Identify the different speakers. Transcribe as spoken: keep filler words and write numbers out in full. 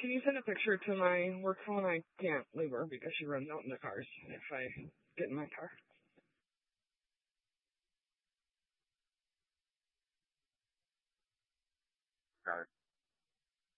Speaker 1: can you send a picture to my work phone? I can't leave her because she runs out in the cars if I get in my car.
Speaker 2: Got it.